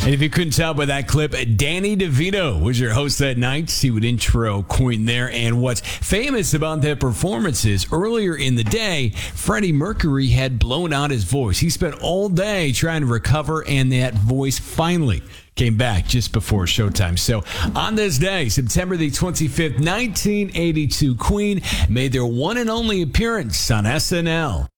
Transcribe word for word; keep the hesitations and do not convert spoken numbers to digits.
And if you couldn't tell by that clip, Danny DeVito was your host that night. He would intro Queen there. And what's famous about that performance is earlier in the day, Freddie Mercury had blown out his voice. He spent all day trying to recover, and that voice finally came back just before showtime. So on this day, September the twenty-fifth, nineteen eighty-two, Queen made their one and only appearance on S N L.